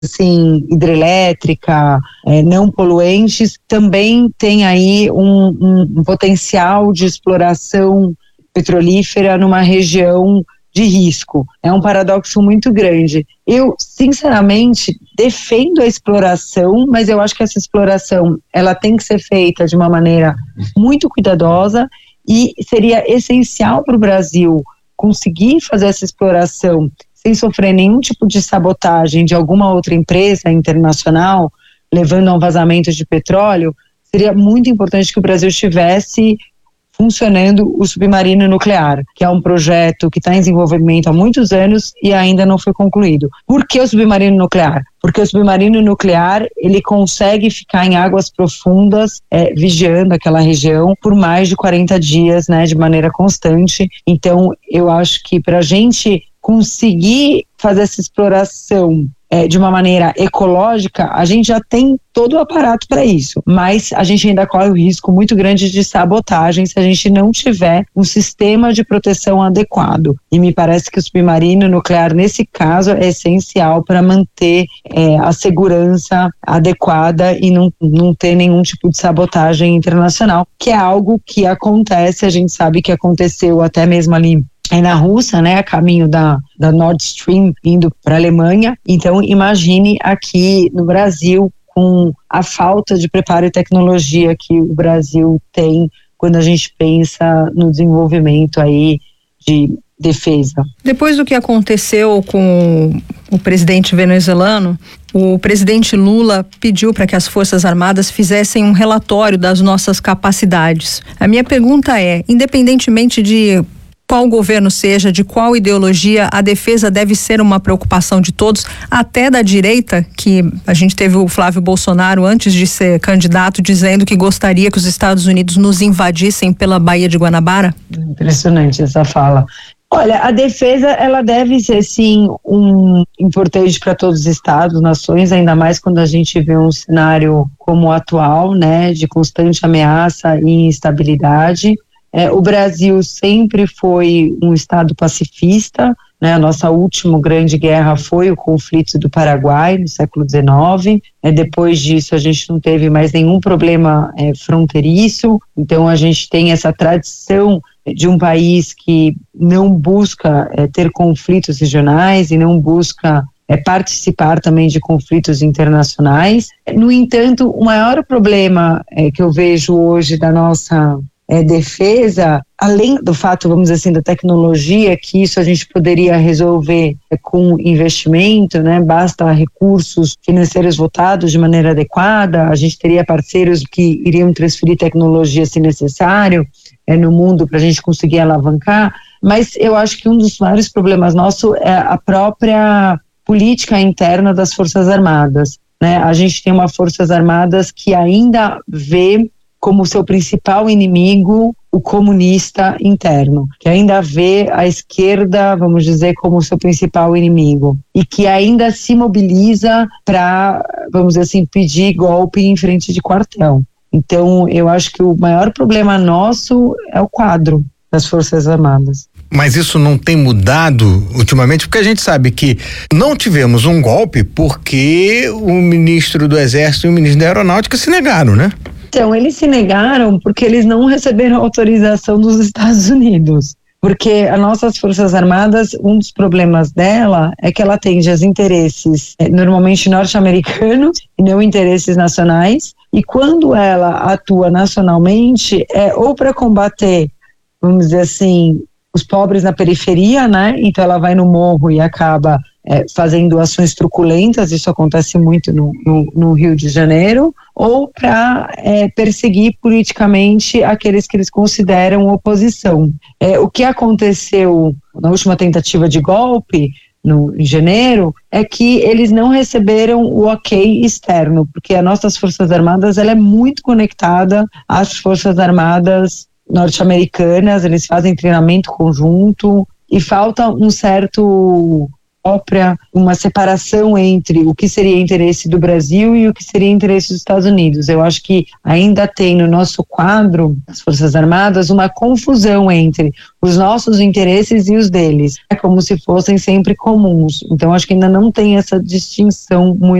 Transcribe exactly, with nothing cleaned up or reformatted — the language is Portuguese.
assim, hidrelétrica, é, não poluentes, também tem aí um, um, um potencial de exploração petrolífera numa região de risco. É um paradoxo muito grande. Eu, sinceramente, defendo a exploração, mas eu acho que essa exploração ela tem que ser feita de uma maneira muito cuidadosa e seria essencial para o Brasil conseguir fazer essa exploração sem sofrer nenhum tipo de sabotagem de alguma outra empresa internacional, levando a um vazamento de petróleo. Seria muito importante que o Brasil tivesse funcionando o submarino nuclear, que é um projeto que está em desenvolvimento há muitos anos e ainda não foi concluído. Por que o submarino nuclear? Porque o submarino nuclear, ele consegue ficar em águas profundas, é, vigiando aquela região por mais de quarenta dias, né, de maneira constante. Então, eu acho que para a gente conseguir fazer essa exploração é, de uma maneira ecológica, a gente já tem todo o aparato para isso, mas a gente ainda corre o risco muito grande de sabotagem se a gente não tiver um sistema de proteção adequado. E me parece que o submarino nuclear, nesse caso, é essencial para manter é, a segurança adequada e não, não ter nenhum tipo de sabotagem internacional, que é algo que acontece, a gente sabe que aconteceu até mesmo ali é na Rússia, né, a caminho da, da Nord Stream indo para a Alemanha. Então imagine aqui no Brasil, com a falta de preparo e tecnologia que o Brasil tem quando a gente pensa no desenvolvimento aí de defesa. Depois do que aconteceu com o presidente venezuelano, o presidente Lula pediu para que as Forças Armadas fizessem um relatório das nossas capacidades. A minha pergunta é, independentemente de qual governo seja, de qual ideologia, a defesa deve ser uma preocupação de todos, até da direita, que a gente teve o Flávio Bolsonaro, antes de ser candidato, dizendo que gostaria que os Estados Unidos nos invadissem pela Baía de Guanabara? Impressionante essa fala. Olha, a defesa, ela deve ser, sim, um importante para todos os estados, nações, ainda mais quando a gente vê um cenário como o atual, né, de constante ameaça e instabilidade. É, o Brasil sempre foi um estado pacifista, né? A nossa última grande guerra foi o conflito do Paraguai, no século dezenove. É, depois disso, a gente não teve mais nenhum problema é, fronteiriço. Então, a gente tem essa tradição de um país que não busca é, ter conflitos regionais e não busca é, participar também de conflitos internacionais. No entanto, o maior problema é, que eu vejo hoje da nossa É, defesa, além do fato, vamos dizer assim, da tecnologia, que isso a gente poderia resolver é, com investimento, né? Basta recursos financeiros votados de maneira adequada, a gente teria parceiros que iriam transferir tecnologia se necessário é, no mundo para a gente conseguir alavancar, mas eu acho que um dos maiores problemas nossos é a própria política interna das Forças Armadas, né? A gente tem uma Forças Armadas que ainda vê como seu principal inimigo o comunista interno, que ainda vê a esquerda, vamos dizer, como seu principal inimigo, e que ainda se mobiliza para, vamos dizer assim, pedir golpe em frente de quartel. Então, eu acho que o maior problema nosso é o quadro das Forças Armadas. Mas isso não tem mudado ultimamente, porque a gente sabe que não tivemos um golpe porque o ministro do Exército e o ministro da Aeronáutica se negaram, né? Então, eles se negaram porque eles não receberam autorização dos Estados Unidos. Porque as nossas Forças Armadas, um dos problemas dela é que ela atende aos interesses é, normalmente norte-americanos e não interesses nacionais. E quando ela atua nacionalmente, é ou para combater, vamos dizer assim, os pobres na periferia, né? Então ela vai no morro e acaba é, fazendo ações truculentas, isso acontece muito no, no, no Rio de Janeiro, ou para é, perseguir politicamente aqueles que eles consideram oposição. É, o que aconteceu na última tentativa de golpe, no, em janeiro, é que eles não receberam o ok externo, porque as nossas Forças Armadas ela é muito conectada às Forças Armadas norte-americanas, eles fazem treinamento conjunto e falta um certo própria, uma separação entre o que seria interesse do Brasil e o que seria interesse dos Estados Unidos. Eu acho que ainda tem no nosso quadro, as Forças Armadas, uma confusão entre os nossos interesses e os deles. É como se fossem sempre comuns. Então, acho que ainda não tem essa distinção muito